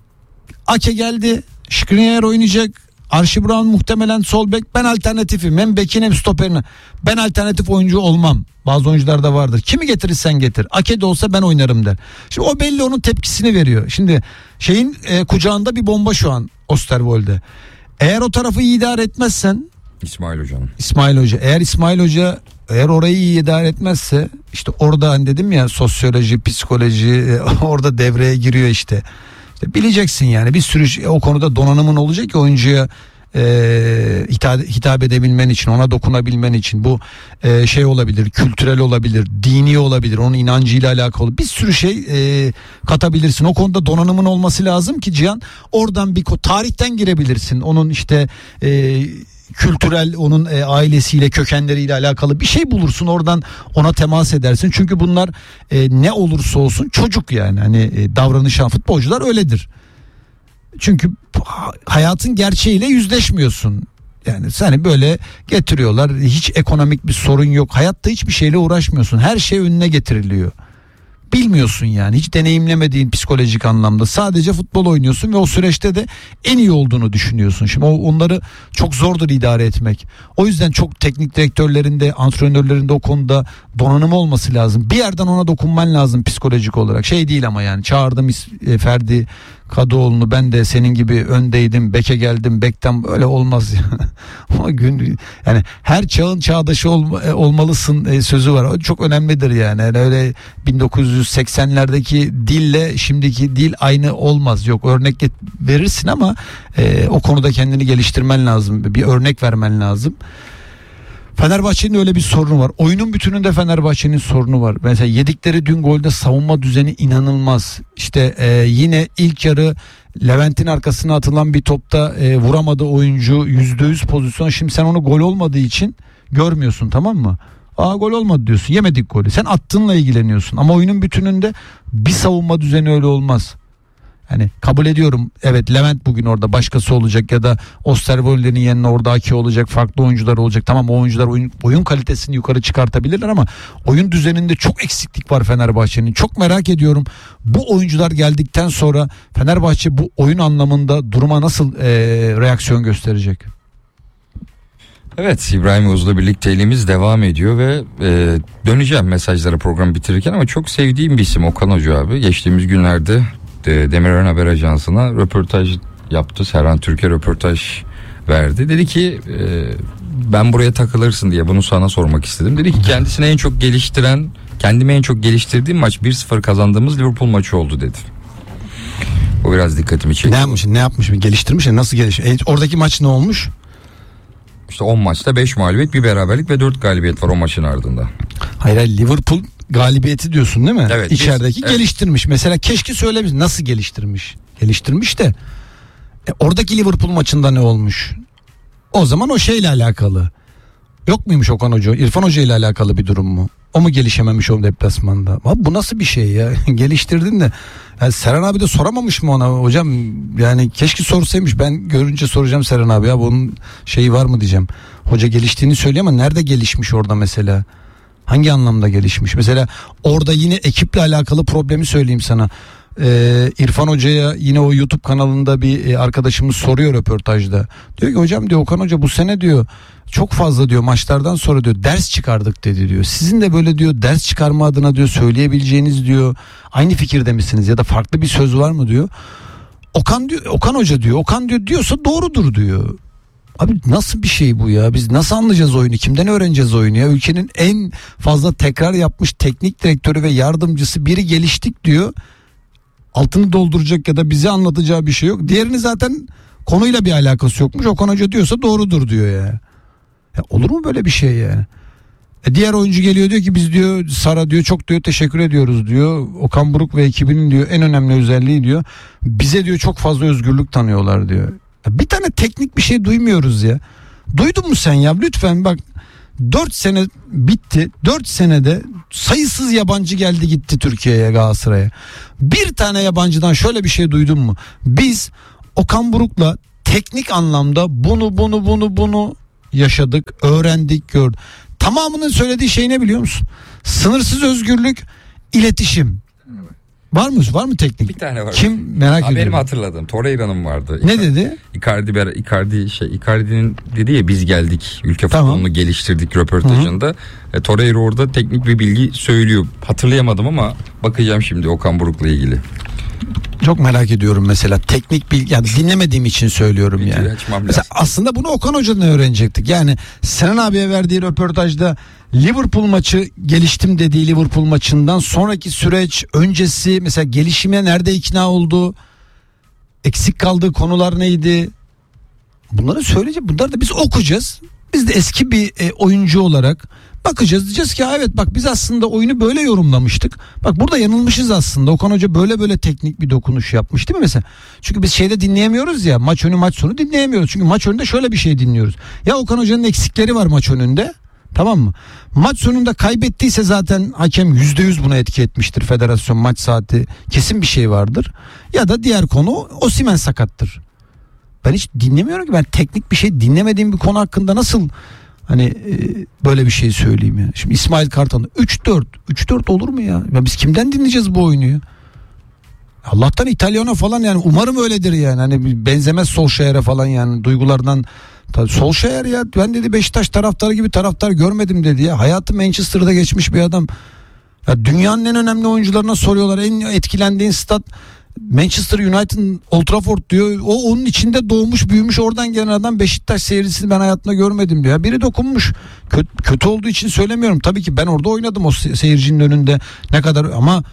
S1: Ake geldi, Skriniar oynayacak, Archie Brown muhtemelen sol bek, ben alternatifim, hem bekin hem stoperine, ben alternatif oyuncu olmam. Bazı oyuncularda vardır, kimi getirirsen getir, Ake de olsa ben oynarım der. Şimdi o belli, onun tepkisini veriyor. Şimdi şeyin e, kucağında bir bomba şu an Osterwolde. Eğer o tarafı iyi idare etmezsen,
S2: İsmail Hoca'nın.
S1: İsmail Hoca. Eğer İsmail Hoca eğer orayı iyi idare etmezse, işte orada hani dedim ya, sosyoloji, psikoloji orada devreye giriyor işte. İşte bileceksin yani, bir sürü şey, o konuda donanımın olacak ki oyuncuya e, hitap, hitap edebilmen için, ona dokunabilmen için. Bu e, şey olabilir, kültürel olabilir, dini olabilir, onun inancıyla alakalı bir sürü şey e, katabilirsin. O konuda donanımın olması lazım ki Cihan, oradan bir tarihten girebilirsin. Onun işte e, kültürel, onun e, ailesiyle, kökenleriyle alakalı bir şey bulursun, oradan ona temas edersin. Çünkü bunlar e, ne olursa olsun çocuk yani, hani e, davranışan futbolcular öyledir. Çünkü hayatın gerçeğiyle yüzleşmiyorsun. Yani seni böyle getiriyorlar, hiç ekonomik bir sorun yok, hayatta hiçbir şeyle uğraşmıyorsun, her şey önüne getiriliyor. Bilmiyorsun yani, hiç deneyimlemediğin psikolojik anlamda sadece futbol oynuyorsun ve o süreçte de en iyi olduğunu düşünüyorsun. Şimdi onları çok zordur idare etmek. O yüzden çok teknik direktörlerinde, antrenörlerinde o konuda donanımı olması lazım. Bir yerden ona dokunman lazım psikolojik olarak. Şey değil ama yani, çağırdım Ferdi Kadıoğlu'nu, ben de senin gibi öndeydim, beke geldim, bekten, böyle olmaz yani. Ama gün yani her çağın çağdaşı ol, olmalısın e, sözü var. O çok önemlidir yani. Yani öyle bin dokuz yüz seksenlerdeki dille şimdiki dil aynı olmaz. Yok, örnek verirsin ama e, o konuda kendini geliştirmen lazım. Bir örnek vermen lazım. Fenerbahçe'nin öyle bir sorunu var. Oyunun bütününde Fenerbahçe'nin sorunu var. Mesela yedikleri dün golde savunma düzeni inanılmaz. İşte e, yine ilk yarı Levent'in arkasına atılan bir topta e, vuramadı oyuncu, yüzde yüz pozisyon. Şimdi sen onu gol olmadığı için görmüyorsun, tamam mı? Aa, gol olmadı diyorsun, yemedik golü. Sen attığınla ilgileniyorsun ama oyunun bütününde bir savunma düzeni öyle olmaz. Yani kabul ediyorum, evet, Levent bugün orada, başkası olacak ya da Osterwolde'nin yerine orada Aki olacak, farklı oyuncular olacak. Tamam, o oyuncular oyun, oyun kalitesini yukarı çıkartabilirler ama oyun düzeninde çok eksiklik var Fenerbahçe'nin. Çok merak ediyorum, bu oyuncular geldikten sonra Fenerbahçe bu oyun anlamında duruma nasıl e, reaksiyon gösterecek?
S2: Evet, İbrahim Yavuz'la birlikteliğimiz devam ediyor ve e, döneceğim mesajlara program bitirirken, ama çok sevdiğim bir isim Okan Hoca abi. Geçtiğimiz günlerde Demirören Haber Ajansı'na röportaj yaptı. Serhan Türkiye röportaj verdi. Dedi ki e, ben buraya takılırsın diye bunu sana sormak istedim. Dedi ki kendisini en çok geliştiren, kendimi en çok geliştirdiğim maç bir sıfır kazandığımız Liverpool maçı oldu dedi. O biraz dikkatimi çekti.
S1: Ne yapmış, ne yapmış mı? Geliştirmiş ya, nasıl geliştirmiş? E, oradaki maç ne olmuş?
S2: İşte on maçta beş mağlubiyet, bir beraberlik ve dört galibiyet var o maçın ardında.
S1: Hayır, hayır, Liverpool galibiyeti diyorsun değil mi?
S2: Evet.
S1: İçerideki
S2: biz,
S1: geliştirmiş. Evet. Mesela keşke söylemiş, nasıl geliştirmiş? Geliştirmiş de e, oradaki Liverpool maçında ne olmuş? O zaman o şeyle alakalı. Yok muymuş Okan Hoca? İrfan Hoca ile alakalı bir durum mu? O mu gelişememiş o deplasmanda? Abi bu nasıl bir şey ya? Geliştirdin de. Yani Serhan abi de soramamış mı ona? Hocam yani keşke sorsaymış. Ben görünce soracağım Serhan abi, ya bunun şeyi var mı diyeceğim. Hoca geliştiğini söylüyor ama nerede gelişmiş orada mesela? Hangi anlamda gelişmiş? Mesela orada yine ekiple alakalı problemi söyleyeyim sana. Ee, İrfan Hoca'ya yine o YouTube kanalında bir arkadaşımız soruyor röportajda. Diyor ki hocam diyor, Okan Hoca bu sene diyor çok fazla diyor maçlardan sonra diyor ders çıkardık dedi diyor. Sizin de böyle diyor ders çıkarma adına diyor söyleyebileceğiniz diyor aynı fikirde misiniz ya da farklı bir söz var mı diyor. Okan diyor, Okan Hoca diyor, Okan diyor diyorsa doğrudur diyor. Abi nasıl bir şey bu ya? Biz nasıl anlayacağız oyunu? Kimden öğreneceğiz oyunu ya? Ülkenin en fazla tekrar yapmış teknik direktörü ve yardımcısı biri geliştik diyor. Altını dolduracak ya da bize anlatacağı bir şey yok. Diğerini zaten konuyla bir alakası yokmuş. Okan Hoca diyorsa doğrudur diyor ya. Ya olur mu böyle bir şey yani? E diğer oyuncu geliyor diyor ki biz diyor Sara diyor çok diyor teşekkür ediyoruz diyor. Okan Buruk ve ekibinin diyor en önemli özelliği diyor bize diyor çok fazla özgürlük tanıyorlar diyor. Bir tane teknik bir şey duymuyoruz ya. Duydun mu sen ya? Lütfen bak, dört sene bitti. dört senede sayısız yabancı geldi gitti Türkiye'ye, Galatasaray'a. Bir tane yabancıdan şöyle bir şey duydun mu? Biz Okan Buruk'la teknik anlamda bunu bunu bunu bunu yaşadık, öğrendik, gördük. Tamamının söylediği şey ne biliyor musun? Sınırsız özgürlük, iletişim. Var mı? Var mı teknik?
S2: Bir tane var.
S1: Kim, merak
S2: Aa,
S1: ediyorum.
S2: benim hatırladığım Torreira'nın vardı.
S1: Ne dedi?
S2: Icardi ber- Icardi şey Icardi'nin dedi ya biz geldik ülke
S1: Tamam.
S2: futbolunu geliştirdik röportajında. E, Torreira orada teknik bir bilgi söylüyor. Hatırlayamadım ama bakacağım şimdi Okan Buruk'la ilgili.
S1: Çok merak ediyorum mesela teknik bilgi, yani dinlemediğim için söylüyorum
S2: Videoyu
S1: yani.
S2: açmam
S1: Mesela
S2: lazım.
S1: aslında bunu Okan Hoca'dan öğrenecektik. Yani Sinan abiye verdiği röportajda Liverpool maçı, geliştim dediği Liverpool maçından sonraki süreç, öncesi mesela gelişime nerede ikna oldu? Eksik kaldığı konular neydi? Bunları söyleyeceğim. Bunları da biz okuyacağız. Biz de eski bir e, oyuncu olarak bakacağız, diyeceğiz ki evet bak biz aslında oyunu böyle yorumlamıştık. Bak burada yanılmışız aslında. Okan Hoca böyle böyle teknik bir dokunuş yapmış değil mi mesela? Çünkü biz şeyde dinleyemiyoruz ya, maç önü maç sonu dinleyemiyoruz. Çünkü maç önünde şöyle bir şey dinliyoruz. Ya Okan Hoca'nın eksikleri var maç önünde. Tamam mı? Maç sonunda kaybettiyse zaten hakem yüzde yüz buna etki etmiştir. Federasyon maç saati kesin bir şey vardır. Ya da diğer konu Osimhen sakattır. Ben hiç dinlemiyorum ki, ben teknik bir şey dinlemediğim bir konu hakkında nasıl hani e, böyle bir şey söyleyeyim ya. Şimdi İsmail Kartal üç dört üç dört olur mu ya? Ya biz kimden dinleyeceğiz bu oyunu ya? Allah'tan İtalyan'a falan, yani umarım öyledir yani. Hani benzemez Solskjaer'e falan yani, duygulardan. Solskjaer ya, ben dedi Beşiktaş taraftarı gibi taraftar görmedim dedi ya. Hayatı Manchester'da geçmiş bir adam. Ya dünyanın en önemli oyuncularına soruyorlar en etkilendiğin stat Manchester United, Old Trafford diyor. O onun içinde doğmuş büyümüş oradan gelen adam, Beşiktaş seyircisini ben hayatımda görmedim diyor. Biri dokunmuş. Kötü, kötü olduğu için söylemiyorum. Tabii ki ben orada oynadım o seyircinin önünde ne kadar, ama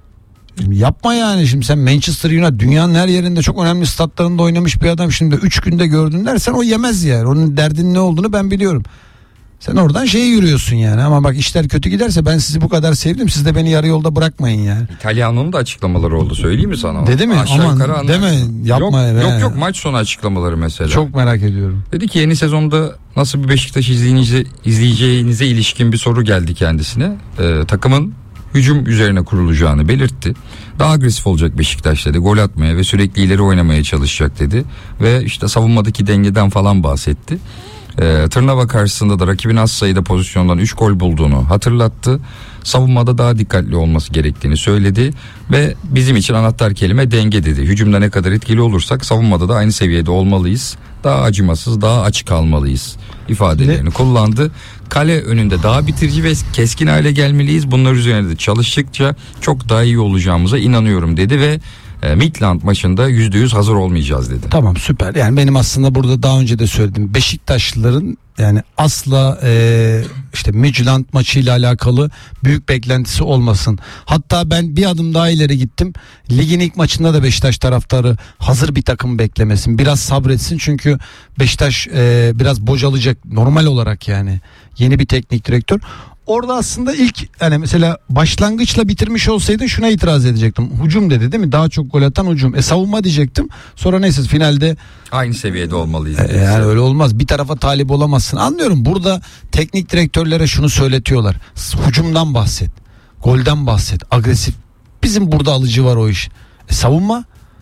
S1: yapma yani. Şimdi sen Manchester United dünyanın her yerinde çok önemli statlarında oynamış bir adam, şimdi üç günde gördün dersen o yemez yani. Onun derdinin ne olduğunu ben biliyorum. Sen oradan şeye yürüyorsun yani, ama bak işler kötü giderse ben sizi bu kadar sevdim, siz de beni yarı yolda bırakmayın yani.
S2: İtalyan'ın da açıklamaları oldu, söyleyeyim mi sana?
S1: Dedi mi?
S2: Aşağı
S1: Aman
S2: yukarı
S1: deme,
S2: anlarsın.
S1: yapma.
S2: Yok,
S1: be.
S2: yok yok maç sonu açıklamaları mesela.
S1: Çok merak ediyorum.
S2: Dedi ki yeni sezonda nasıl bir Beşiktaş izleyinize, izleyeceğinize ilişkin bir soru geldi kendisine. Ee, takımın hücum üzerine kurulacağını belirtti. Daha agresif olacak Beşiktaş dedi. Gol atmaya ve sürekli ileri oynamaya çalışacak dedi. Ve işte savunmadaki dengeden falan bahsetti. Ee, Tırnava karşısında da rakibin az sayıda pozisyondan üç gol bulduğunu hatırlattı. Savunmada daha dikkatli olması gerektiğini söyledi ve bizim için anahtar kelime denge dedi. Hücumda ne kadar etkili olursak savunmada da aynı seviyede olmalıyız. Daha acımasız, daha açık kalmalıyız ifadelerini ne? kullandı. Kale önünde daha bitirici ve keskin hale gelmeliyiz. Bunlar üzerine de çalıştıkça çok daha iyi olacağımıza inanıyorum dedi ve Midland maçında yüzde yüz hazır olmayacağız dedi.
S1: Tamam, süper. Yani benim aslında burada daha önce de söyledim. Beşiktaşlıların yani asla e, işte Midland maçıyla alakalı büyük beklentisi olmasın. Hatta ben bir adım daha ileri gittim. Ligin ilk maçında da Beşiktaş taraftarı hazır bir takım beklemesin. Biraz sabretsin, çünkü Beşiktaş e, biraz bocalacak normal olarak yani. Yeni bir teknik direktör. Orada aslında ilk yani mesela başlangıçla bitirmiş olsaydı şuna itiraz edecektim. Hücum dedi değil mi? Daha çok gol atan hücum. E savunma diyecektim. Sonra neyse finalde
S2: aynı seviyede olmalıyız.
S1: E, yani öyle olmaz. Bir tarafa talip olamazsın. Anlıyorum. Burada teknik direktörlere şunu söyletiyorlar. Hücumdan bahset. Golden bahset. Agresif. Bizim burada alıcı var o iş. E savunma?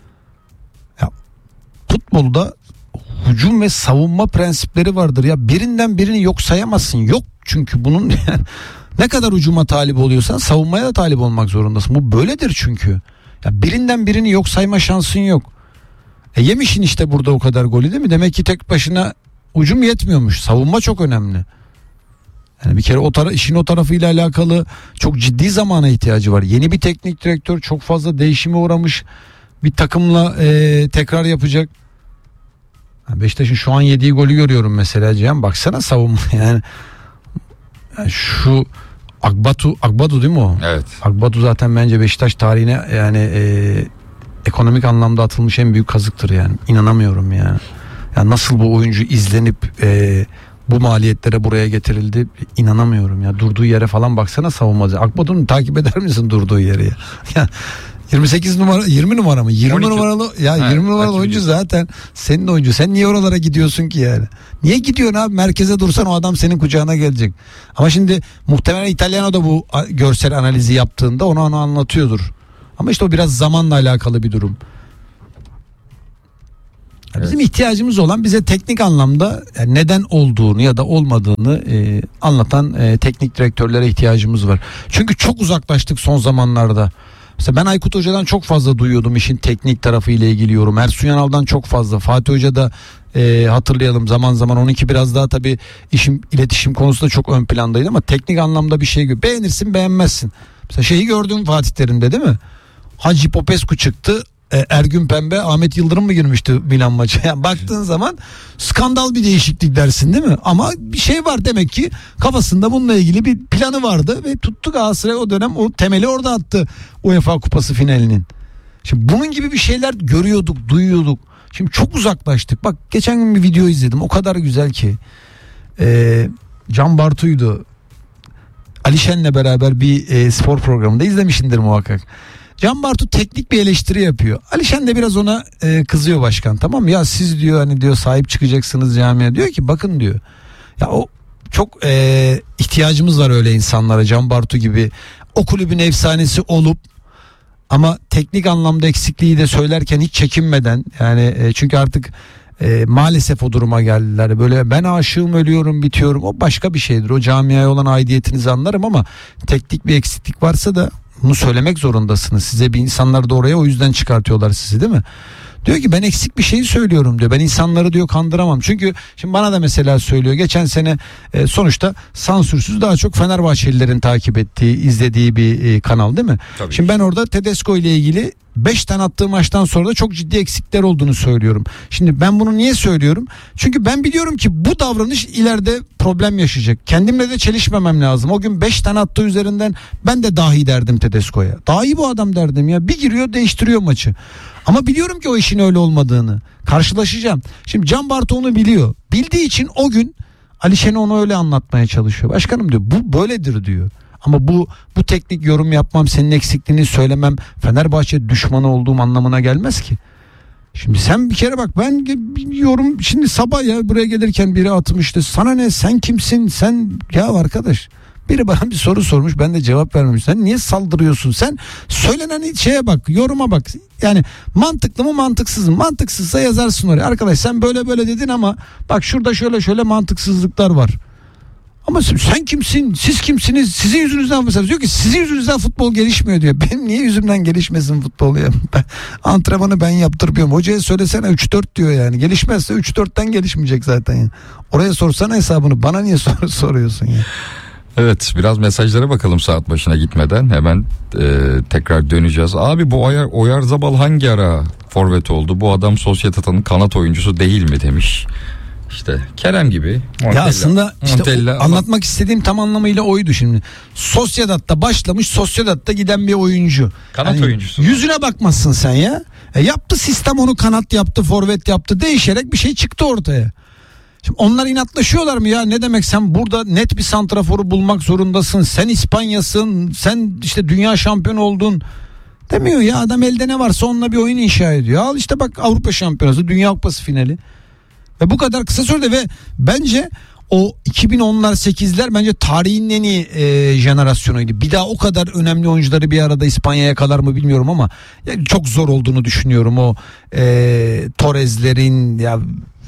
S1: Ya futbolda hücum ve savunma prensipleri vardır ya. Birinden birini yok sayamazsın. Yok çünkü bunun yani ne kadar hücuma talip oluyorsan savunmaya da talip olmak zorundasın. Bu böyledir çünkü. Ya birinden birini yok sayma şansın yok. E yemişin işte burada o kadar golü değil mi? Demek ki tek başına hücum yetmiyormuş. Savunma çok önemli. Yani bir kere o tara- işin o tarafıyla alakalı çok ciddi zamana ihtiyacı var. Yeni bir teknik direktör, çok fazla değişime uğramış bir takımla e, tekrar yapacak. Beşiktaş'ın şu an yediği golü görüyorum mesela Cihan. Baksana savunma yani. Yani şu Akbatu, Akbatu değil mi o?
S2: Evet.
S1: Akbatu zaten bence Beşiktaş tarihine yani e, ekonomik anlamda atılmış en büyük kazıktır yani. İnanamıyorum yani. Yani nasıl bu oyuncu izlenip e, bu maliyetlere buraya getirildi. İnanamıyorum ya. Durduğu yere falan baksana savunmacı. Akbadur'u takip eder misin durduğu yeri ya? Ya yirmi sekiz numara yirmi numara mı? yirmi numaralı ya ha, yirmi numaralı oyuncu zaten senin oyuncu. Sen niye oralara gidiyorsun ki yani? Niye gidiyorsun abi? Merkeze dursan o adam senin kucağına gelecek. Ama şimdi muhtemelen İtalyano da bu görsel analizi yaptığında ona onu anlatıyordur. Ama işte o biraz zamanla alakalı bir durum. Evet. Bizim ihtiyacımız olan bize teknik anlamda yani neden olduğunu ya da olmadığını e, anlatan e, teknik direktörlere ihtiyacımız var. Çünkü çok uzaklaştık son zamanlarda. Mesela ben Aykut Hoca'dan çok fazla duyuyordum işin teknik tarafı ile ilgili yorum. Ersun Yanal'dan çok fazla. Fatih Hoca da e, hatırlayalım zaman zaman onunki biraz daha tabii işim iletişim konusunda çok ön plandaydı ama teknik anlamda bir şey beğenirsin beğenmezsin. Mesela şeyi gördüm Fatih Terim'de değil mi? Hacı Popescu çıktı. Ergün Pembe, Ahmet Yıldırım mı girmişti Milan maçı? Yani baktığın zaman skandal bir değişiklik dersin değil mi? Ama bir şey var demek ki kafasında bununla ilgili bir planı vardı ve tuttu Galatasaray o dönem o temeli orada attı UEFA Kupası finalinin. Şimdi bunun gibi bir şeyler görüyorduk, duyuyorduk. Şimdi çok uzaklaştık. Bak geçen gün bir video izledim. O kadar güzel ki. Ee, Can Bartu'ydu. Alişen'le beraber bir e, spor programında izlemişsindir muhakkak. Can Bartu teknik bir eleştiri yapıyor. Alişen de biraz ona e, kızıyor başkan. Tamam mı? Ya siz diyor hani diyor sahip çıkacaksınız camiye. Diyor ki bakın diyor. Ya o çok e, ihtiyacımız var öyle insanlara. Can Bartu gibi o kulübün efsanesi olup ama teknik anlamda eksikliği de söylerken hiç çekinmeden yani e, çünkü artık e, maalesef o duruma geldiler. Böyle ben aşığım ölüyorum bitiyorum. O başka bir şeydir. O camiaya olan aidiyetinizi anlarım ama teknik bir eksiklik varsa da bunu söylemek zorundasınız. Size bir insanlar da oraya o yüzden çıkartıyorlar sizi değil mi? Diyor ki ben eksik bir şeyi söylüyorum diyor. Ben insanları diyor kandıramam. Çünkü şimdi bana da mesela söylüyor. Geçen sene e, sonuçta sansürsüz daha çok Fenerbahçelilerin takip ettiği, izlediği bir e, kanal değil mi? Tabii. Şimdi ben orada Tedesco ile ilgili beş tane attığı maçtan sonra da çok ciddi eksikler olduğunu söylüyorum. Şimdi ben bunu niye söylüyorum? Çünkü ben biliyorum ki bu davranış ileride problem yaşayacak. Kendimle de çelişmemem lazım. O gün beş tane attığı üzerinden ben de dahi derdim Tedesco'ya. Dahi bu adam derdim ya. Bir giriyor değiştiriyor maçı. Ama biliyorum ki o işin öyle olmadığını. Karşılaşacağım. Şimdi Can Bartu onu biliyor. Bildiği için o gün Alişen'e onu öyle anlatmaya çalışıyor. Başkanım diyor bu böyledir diyor. Ama bu bu teknik yorum yapmam, senin eksikliğini söylemem Fenerbahçe düşmanı olduğum anlamına gelmez ki. Şimdi sen bir kere bak ben yorum şimdi sabah ya buraya gelirken biri atmıştı. Sana ne sen kimsin sen ya arkadaş. Biri bana bir soru sormuş ben de cevap vermemiş. Sen niye saldırıyorsun? Sen söylenen şeye bak, yoruma bak. Yani mantıklı mı mantıksız mı? Mantıksızsa yazarsın oraya. Arkadaş sen böyle böyle dedin ama bak şurada şöyle şöyle mantıksızlıklar var. Ama sen kimsin? Siz kimsiniz? Sizin yüzünüzden mesela diyor ki sizin yüzünüzden futbol gelişmiyor diyor. Benim niye yüzümden gelişmesin futbol ya? Ben, antrenmanı ben yaptırmıyorum. Hocaya söylesene üç dört diyor yani. Gelişmezse üç dörtten gelişmeyecek zaten ya. Oraya sorsana hesabını. Bana niye sor- soruyorsun ya?
S2: Evet biraz mesajlara bakalım saat başına gitmeden hemen e, tekrar döneceğiz. Abi bu Oyar, Oyarzabal hangi ara forvet oldu? Bu adam Sociedad'ın kanat oyuncusu değil mi demiş. İşte Kerem gibi. Montella,
S1: ya aslında işte
S2: Montella,
S1: o, anlatmak istediğim tam anlamıyla oydu şimdi. Sociedad'da başlamış, Sociedad'da giden bir oyuncu.
S2: Kanat yani oyuncusu.
S1: Yüzüne bakmazsın sen ya. E yaptı sistem onu kanat yaptı, forvet yaptı. Değişerek bir şey çıktı ortaya. Şimdi onlar inatlaşıyorlar mı ya? Ne demek sen burada net bir santraforu bulmak zorundasın. Sen İspanya'sın. Sen işte dünya şampiyonu oldun. Demiyor ya adam elde ne varsa onunla bir oyun inşa ediyor. Al işte bak Avrupa Şampiyonası, Dünya Kupası finali. Ve bu kadar kısa sürede ve bence o iki bin onlar sekizler bence tarihin en iyi e, jenerasyonuydu. Bir daha o kadar önemli oyuncuları bir arada İspanya'ya kadar mı bilmiyorum ama yani çok zor olduğunu düşünüyorum. O e, Torres'lerin ya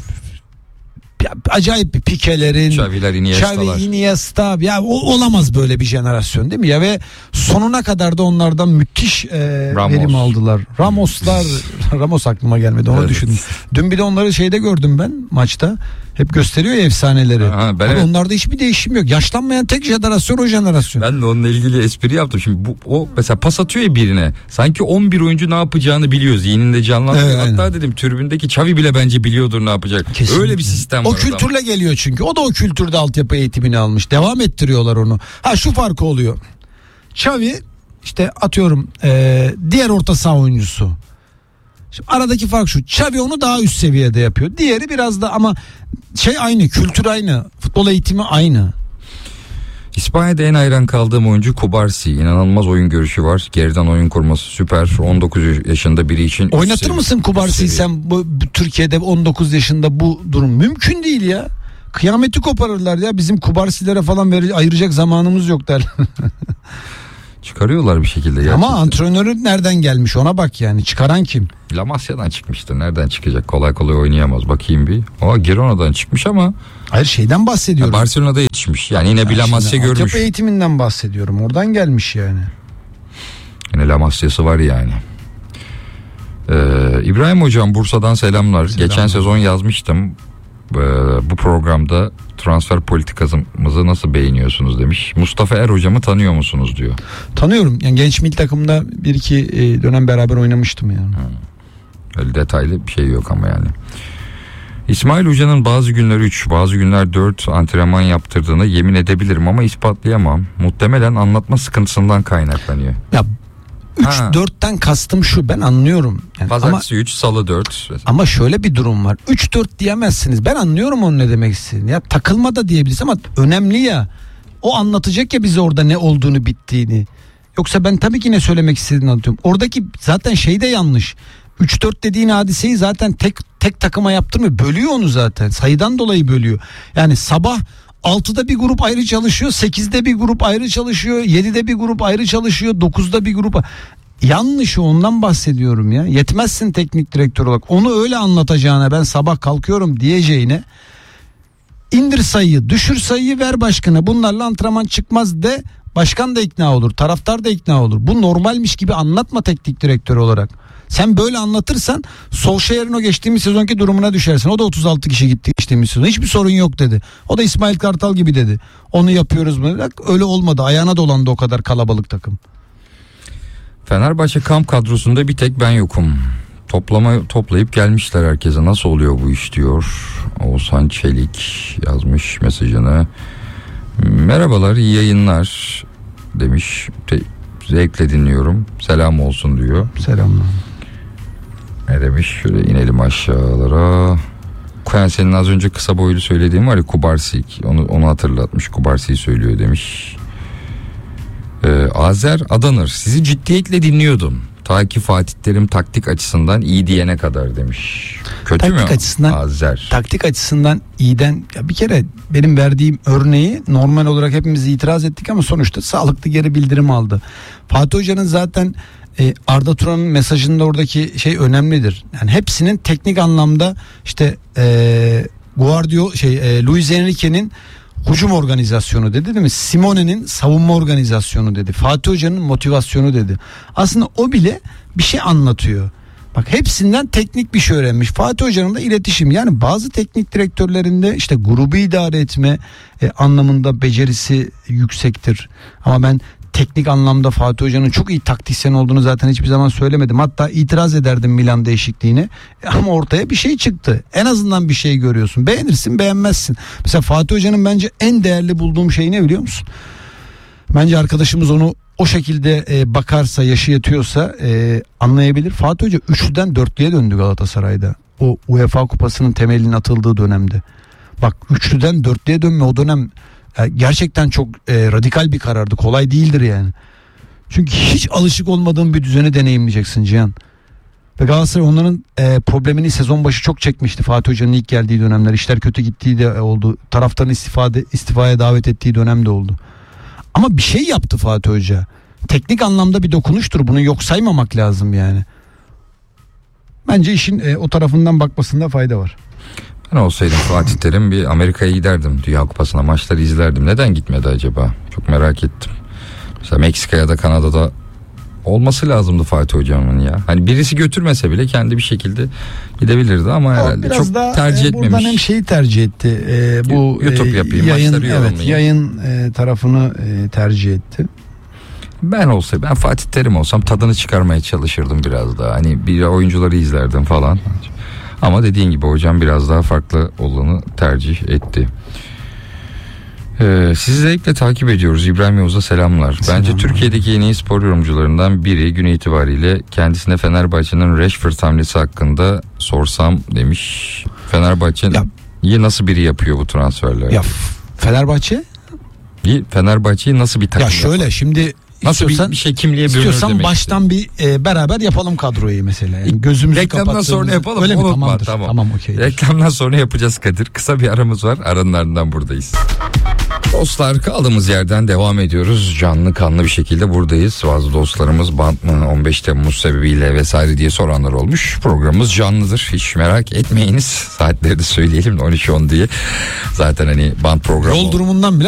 S1: Ya, acayip bir Pique'lerin,
S2: Xavi'ler, Iniesta'lar.
S1: Xavi, Iniesta ya o, olamaz böyle bir jenerasyon değil mi ya ve sonuna kadar da onlardan müthiş e, verim aldılar. Ramos'lar Ramos aklıma gelmedi onu evet. Düşündüm. Dün bir de onları şeyde gördüm ben maçta. Hep gösteriyor ya efsaneleri. Aha, ben evet. Onlarda hiçbir değişim yok. Yaşlanmayan tek jenerasyon o jenerasyon.
S2: Ben de onunla ilgili espri yaptım. Şimdi bu o mesela pas atıyor ya birine. Sanki on bir oyuncu ne yapacağını biliyor. Zihninde canlandırıyor. Evet, hatta aynen. Dedim tribündeki Xavi bile bence biliyordur ne yapacak. Kesinlikle. Öyle bir sistem
S1: o
S2: var. O
S1: kültürle adam. Geliyor çünkü. O da o kültürde altyapı eğitimini almış. Devam ettiriyorlar onu. Ha şu farkı oluyor. Xavi işte atıyorum e, diğer orta saha oyuncusu. Şimdi aradaki fark şu. Xavi onu daha üst seviyede yapıyor. Diğeri biraz da ama şey aynı, kültür aynı, futbol eğitimi aynı.
S2: İspanya'da en hayran kaldığım oyuncu Cubarsí. İnanılmaz oyun görüşü var. Geriden oyun kurması süper. on dokuz yaşında biri için.
S1: Oynatır mısın Cubarsí'yi sen bu, bu Türkiye'de on dokuz yaşında bu durum mümkün değil ya. Kıyameti koparırlar ya. Bizim Cubarsí'lere falan veri, ayıracak zamanımız yok derler.
S2: Çıkarıyorlar bir şekilde gerçekten.
S1: Ama antrenörü nereden gelmiş ona bak yani. Çıkaran kim?
S2: La Masia'dan çıkmıştır. Nereden çıkacak? Kolay kolay oynayamaz. Bakayım bir. O Girona'dan çıkmış ama.
S1: Hayır şeyden bahsediyorum.
S2: Ya Barcelona'da yetişmiş. Yani yine bir La Masia görmüş.
S1: Altyapı eğitiminden bahsediyorum. Oradan gelmiş yani.
S2: Yine La Masia'sı var yani. Ee, İbrahim Hocam Bursa'dan selamlar. selamlar. Geçen sezon yazmıştım. Ee, bu programda transfer politikamızı nasıl beğeniyorsunuz demiş. Mustafa Er hocamı tanıyor musunuz diyor.
S1: Tanıyorum. Yani genç milli takımda bir iki dönem beraber oynamıştım yani.
S2: Hmm. Öyle detaylı bir şey yok ama yani. İsmail Hoca'nın bazı günler üç, bazı günler dört antrenman yaptırdığını yemin edebilirim ama ispatlayamam. Muhtemelen anlatma sıkıntısından kaynaklanıyor.
S1: Ya üç dörtten kastım şu, ben anlıyorum. Yani
S2: Pazartesi üç, salı dört.
S1: Ama şöyle bir durum var. üç dört diyemezsiniz. Ben anlıyorum onun ne demek istediğini. Ya takılma da diyebiliriz ama önemli ya. O anlatacak ya bize orada ne olduğunu, bittiğini. Yoksa ben tabii ki ne söylemek istediğini anlatıyorum. Oradaki zaten şey de yanlış. üç dört dediğin hadiseyi zaten tek tek takıma yaptırmıyor. Bölüyor onu zaten. Sayıdan dolayı bölüyor. Yani sabah altıda bir grup ayrı çalışıyor, sekizde bir grup ayrı çalışıyor, yedide bir grup ayrı çalışıyor, dokuzda bir grup. Yanlış, ondan bahsediyorum ya. Yetmezsin teknik direktör olarak. Onu öyle anlatacağına, ben sabah kalkıyorum diyeceğine, indir sayıyı, düşür sayıyı, ver başkana. Bunlarla antrenman çıkmaz de, başkan da ikna olur, taraftar da ikna olur. Bu normalmiş gibi anlatma teknik direktör olarak. Sen böyle anlatırsan Solskjaer'in o geçtiğimiz sezonki durumuna düşersin. O da otuz altı kişi gitti geçtiğimiz sezon. Hiçbir sorun yok dedi. O da İsmail Kartal gibi dedi. Onu yapıyoruz mu? Öyle olmadı. Ayağına dolandı o kadar kalabalık takım.
S2: Fenerbahçe kamp kadrosunda bir tek ben yokum. Toplama toplayıp gelmişler herkese. Nasıl oluyor bu iş diyor. Oğuzhan Çelik yazmış mesajını. Merhabalar, iyi yayınlar demiş. Te- zevkle dinliyorum. Selam olsun diyor.
S1: Selamlar.
S2: Ne demiş? Şöyle inelim aşağılara. Yani senin az önce kısa boylu söylediğin var ya, Cubarsí. Onu, onu hatırlatmış. Cubarsí'yi söylüyor demiş. Ee, Azer Adanır. Sizi ciddiyetle dinliyordum. Ta ki Fatih Terim taktik açısından iyi diyene kadar demiş. Kötü
S1: taktik
S2: mü
S1: açısından,
S2: Azer?
S1: Taktik açısından iyiden, ya bir kere benim verdiğim örneği normal olarak hepimiz itiraz ettik ama sonuçta sağlıklı geri bildirim aldı. Fatih Hoca'nın zaten e, Arda Turan'ın mesajında oradaki şey önemlidir. Yani hepsinin teknik anlamda işte e, Guardiola şey e, Luis Enrique'nin hücum organizasyonu dedi değil mi? Simone'nin savunma organizasyonu dedi. Fatih Hoca'nın motivasyonu dedi. Aslında o bile bir şey anlatıyor. Bak hepsinden teknik bir şey öğrenmiş. Fatih Hoca'nın da iletişim. Yani bazı teknik direktörlerinde işte grubu idare etme e, anlamında becerisi yüksektir. Ama ben teknik anlamda Fatih Hoca'nın çok iyi taktisyen olduğunu zaten hiçbir zaman söylemedim. Hatta itiraz ederdim Milan değişikliğine. Ama ortaya bir şey çıktı. En azından bir şey görüyorsun. Beğenirsin, beğenmezsin. Mesela Fatih Hoca'nın bence en değerli bulduğum şey ne biliyor musun? Bence arkadaşımız onu o şekilde e, bakarsa, yaşı yatıyorsa e, anlayabilir. Fatih Hoca üçlüden dörtlüye döndü Galatasaray'da. O UEFA Kupası'nın temelinin atıldığı dönemde. Bak üçlüden dörtlüye dönme o dönem yani gerçekten çok e, radikal bir karardı. Kolay değildir yani. Çünkü hiç alışık olmadığın bir düzeni deneyimleyeceksin Cihan. Ve Galatasaray onların e, problemini sezon başı çok çekmişti. Fatih Hoca'nın ilk geldiği dönemler. İşler kötü gittiği de oldu. Taraftarın istifade, istifaya davet ettiği dönem de oldu. Ama bir şey yaptı Fatih Hoca. Teknik anlamda bir dokunuştur. Bunu yok saymamak lazım yani. Bence işin e, o tarafından bakmasında fayda var.
S2: Ben olsaydım Fatih Terim bir Amerika'ya giderdim. Dünya Kupası'na maçları izlerdim. Neden gitmedi acaba? Çok merak ettim. Mesela Meksika'ya da Kanada'da olması lazımdı Fatih Hocam'ın ya. Hani birisi götürmese bile kendi bir şekilde gidebilirdi ama herhalde çok
S1: daha,
S2: tercih
S1: e,
S2: etmemiş.
S1: Buradan hem şeyi tercih etti. E, bu
S2: YouTube
S1: e,
S2: yapayım,
S1: yayın,
S2: maçları yorumlayayım.
S1: evet, yayın e, tarafını e, tercih etti.
S2: Ben olsaydım, ben Fatih Terim olsam tadını çıkarmaya çalışırdım biraz daha. Hani bir oyuncuları izlerdim falan. Ama dediğin gibi hocam biraz daha farklı olanı tercih etti. Ee, sizi zevkle takip ediyoruz. İbrahim Yavuz'a selamlar.
S1: Selamlar.
S2: Bence Türkiye'deki en iyi spor yorumcularından biri gün itibariyle. Kendisine Fenerbahçe'nin Rashford hamlesi hakkında sorsam demiş. Fenerbahçe'yi nasıl biri yapıyor bu transferler?
S1: Ya Fenerbahçe?
S2: Fenerbahçe'yi nasıl bir takım
S1: Ya şöyle
S2: yapar?
S1: şimdi
S2: Nasıl bir,
S1: istiyorsan,
S2: bir şey kimliğe bürünür
S1: istiyorsan
S2: demek
S1: baştan bir e, beraber yapalım kadroyu mesela. Yani gözümüzü
S2: Reklamdan
S1: kapattığımız.
S2: sonra yapalım.
S1: Öyle mi?
S2: Unutma,
S1: Tamamdır.
S2: tamam.
S1: Tamam okey.
S2: Reklamdan sonra yapacağız Kadir. Kısa bir aramız var. Aranın ardından buradayız. Dostlar, kaldığımız yerden devam ediyoruz. Canlı kanlı bir şekilde buradayız. Bazı dostlarımız band mı on beş Temmuz sebebiyle vesaire diye soranlar olmuş. Programımız canlıdır. Hiç merak etmeyiniz. Saatleri de söyleyelim de on üç on diye. Zaten hani band programı.
S1: Yol durumundan bile